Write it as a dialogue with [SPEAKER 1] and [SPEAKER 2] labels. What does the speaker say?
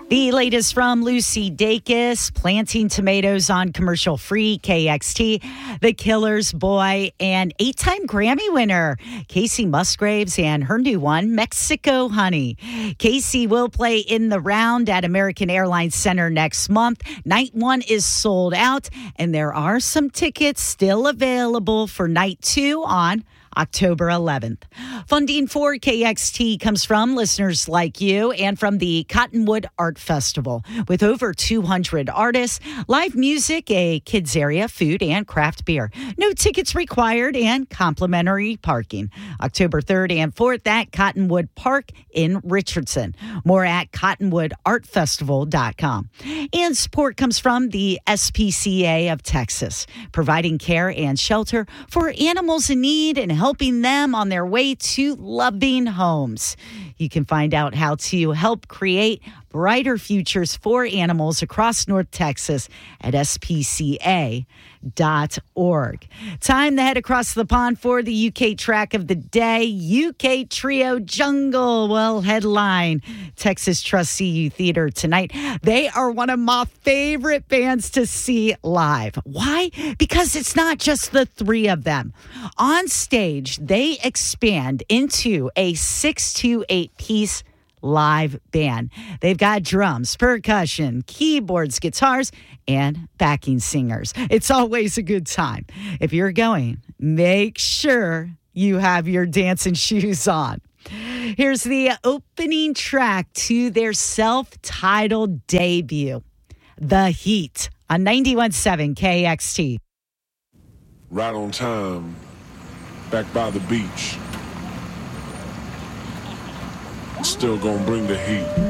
[SPEAKER 1] The latest from Lucy Dacus, planting tomatoes on commercial-free KXT, The Killer's Boy, and 8-time Grammy winner Casey Musgraves and her new one, Mexico Honey. Casey will play in the round at American Airlines Center next month. Night 1 is sold out, and there are some tickets still available for Night 2 on October 11th. Funding for KXT comes from listeners like you and from the Cottonwood Art Festival. With over 200 artists, live music, a kids area, food, and craft beer. No tickets required and complimentary parking. October 3rd and 4th at Cottonwood Park in Richardson. More at cottonwoodartfestival.com. And support comes from the SPCA of Texas, providing care and shelter for animals in need and helping them on their way to loving homes. You can find out how to help create brighter futures for animals across North Texas at spca.org. Time to head across the pond for the UK track of the day. UK trio Jungle will headline Texas Trust CU Theater tonight. They are one of my favorite bands to see live. Why? Because it's not just the three of them. On stage, they expand into a 6 to 8 piece live band. They've got drums, percussion, keyboards, guitars, and backing singers. It's always a good time. If you're going, make sure you have your dancing shoes on. Here's the opening track to their self-titled debut, The Heat, on 91.7 KXT.
[SPEAKER 2] Right on time, back by the beach. Still gonna bring the heat.